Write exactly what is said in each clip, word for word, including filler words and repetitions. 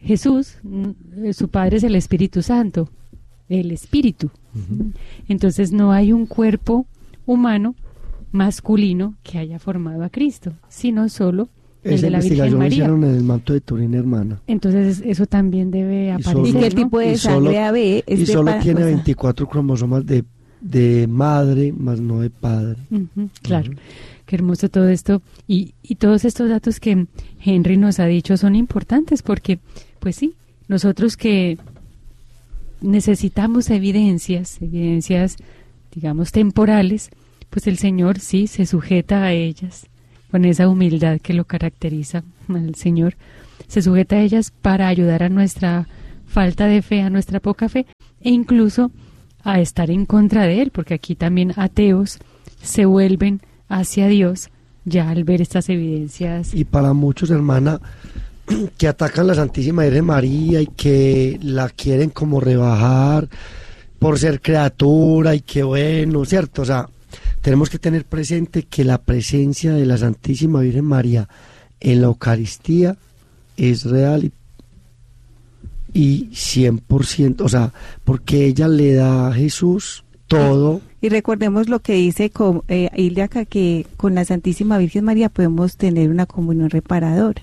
Jesús, su Padre es el Espíritu Santo, el Espíritu. Uh-huh. Entonces no hay un cuerpo humano masculino que haya formado a Cristo, sino solo el Esa de la Virgen María. Hicieron en el manto de Turín, hermana. Entonces eso también debe aparecer. ¿Y qué ¿no? tipo de sangre A B es Y de solo para, tiene o sea, veinticuatro cromosomas de, de madre, más no de padre. Uh-huh, claro, uh-huh. Qué hermoso todo esto. Y, y todos estos datos que Henry nos ha dicho son importantes porque, pues sí, nosotros que necesitamos evidencias, evidencias, digamos, temporales, pues el Señor sí se sujeta a ellas con esa humildad que lo caracteriza al Señor, se sujeta a ellas para ayudar a nuestra falta de fe, a nuestra poca fe, e incluso a estar en contra de Él, porque aquí también ateos se vuelven hacia Dios ya al ver estas evidencias. Y para muchos, hermana, que atacan a la Santísima Virgen María y que la quieren como rebajar por ser criatura y que bueno, ¿cierto? O sea, tenemos que tener presente que la presencia de la Santísima Virgen María en la Eucaristía es real y, y cien por ciento, o sea, porque ella le da a Jesús todo. Y recordemos lo que dice con, eh, Iliaca, que con la Santísima Virgen María podemos tener una comunión reparadora.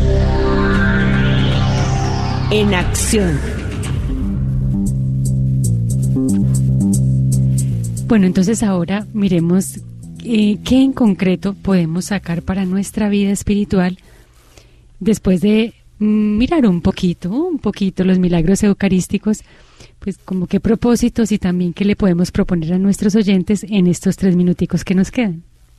En acción. Bueno, entonces ahora miremos eh, qué en concreto podemos sacar para nuestra vida espiritual después de mm, mirar un poquito, un poquito los milagros eucarísticos, pues como qué propósitos y también qué le podemos proponer a nuestros oyentes en estos tres minuticos que nos quedan.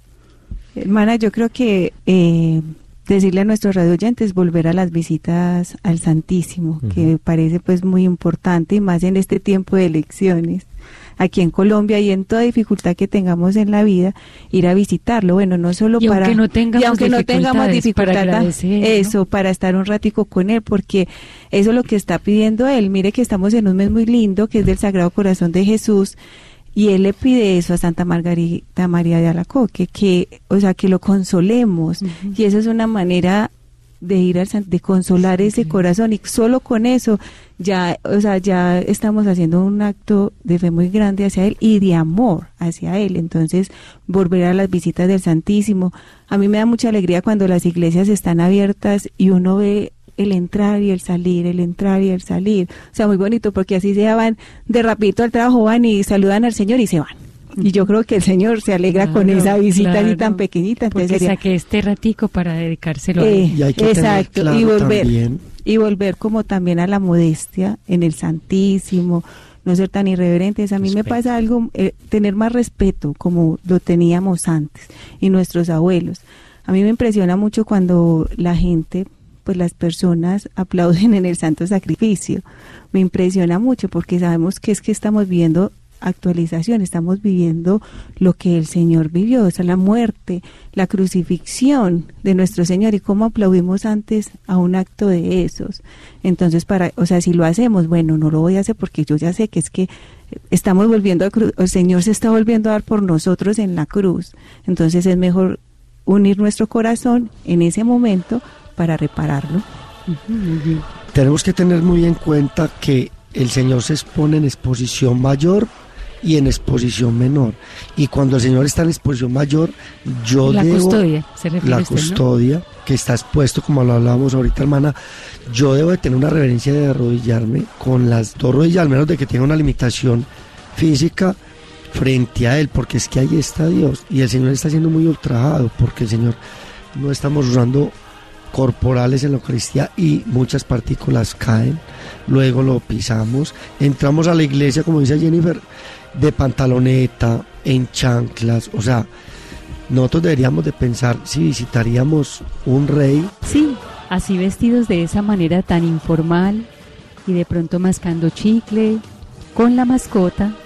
Hermana, yo creo que eh, decirle a nuestros radio oyentes volver a las visitas al Santísimo, uh-huh. que me parece pues muy importante y más en este tiempo de elecciones. Aquí en Colombia y en toda dificultad que tengamos en la vida, ir a visitarlo, bueno, no solo y para... Aunque no tengamos y aunque no tengamos dificultad, para agradecer, eso, ¿no? Para estar un ratico con él, porque eso es lo que está pidiendo él. Mire que estamos en un mes muy lindo, que es del Sagrado Corazón de Jesús, y él le pide eso a Santa Margarita María de Alacoque, que, o sea, que lo consolemos, uh-huh. y esa es una manera de ir al de consolar sí, ese sí. corazón, y solo con eso ya, o sea, ya estamos haciendo un acto de fe muy grande hacia él y de amor hacia él. Entonces, volver a las visitas del Santísimo. A mí me da mucha alegría cuando las iglesias están abiertas y uno ve el entrar y el salir, el entrar y el salir. O sea, muy bonito, porque así se van de rapidito al trabajo, van y saludan al Señor y se van. Y yo creo que el Señor se alegra claro, con esa visita claro, así tan pequeñita. Entonces porque sería, saqué este ratico para dedicárselo eh, a él. Y hay que exacto, claro y volver también. y volver como también a la modestia en el Santísimo, no ser tan irreverentes. A mí respeto. Me pasa algo, eh, tener más respeto como lo teníamos antes y nuestros abuelos. A mí me impresiona mucho cuando la gente, pues las personas aplauden en el Santo Sacrificio. Me impresiona mucho porque sabemos que es que estamos viviendo actualización, estamos viviendo lo que el Señor vivió, o sea, la muerte, la crucifixión de nuestro Señor, y cómo aplaudimos antes a un acto de esos. Entonces, para, o sea, si lo hacemos, bueno, no lo voy a hacer porque yo ya sé que es que estamos volviendo a cruz, el Señor se está volviendo a dar por nosotros en la cruz. Entonces es mejor unir nuestro corazón en ese momento para repararlo. Uh-huh. Tenemos que tener muy en cuenta que el Señor se expone en exposición mayor y en exposición menor, y cuando el Señor está en exposición mayor, yo la debo custodia, se refiere la usted, custodia, ¿no? Que está expuesto, como lo hablábamos ahorita, hermana, yo debo de tener una reverencia de arrodillarme con las dos rodillas, al menos de que tenga una limitación física frente a Él, porque es que ahí está Dios, y el Señor está siendo muy ultrajado, porque el Señor no estamos usando corporales en la Eucaristía y muchas partículas caen, luego lo pisamos, entramos a la iglesia, como dice Jennifer, de pantaloneta, en chanclas, o sea, nosotros deberíamos de pensar si visitaríamos un rey. Sí, así vestidos de esa manera tan informal y de pronto mascando chicle, con la mascota,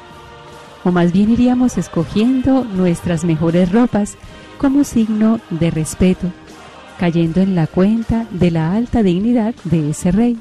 o más bien iríamos escogiendo nuestras mejores ropas como signo de respeto, cayendo en la cuenta de la alta dignidad de ese rey.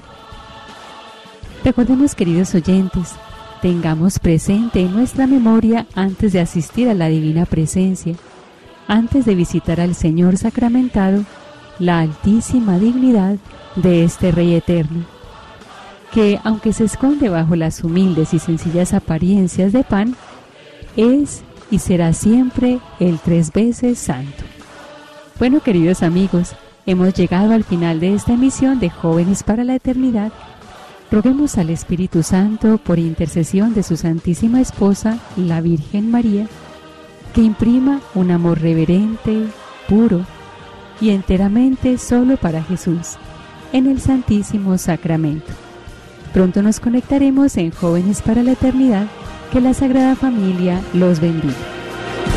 Recordemos, queridos oyentes, tengamos presente en nuestra memoria antes de asistir a la divina presencia, antes de visitar al Señor sacramentado, la altísima dignidad de este Rey eterno, que aunque se esconde bajo las humildes y sencillas apariencias de pan, es y será siempre el tres veces santo. Bueno, queridos amigos, hemos llegado al final de esta emisión de Jóvenes para la Eternidad. Roguemos al Espíritu Santo, por intercesión de su Santísima Esposa, la Virgen María, que imprima un amor reverente, puro y enteramente solo para Jesús, en el Santísimo Sacramento. Pronto nos conectaremos en Jóvenes para la Eternidad. Que la Sagrada Familia los bendiga.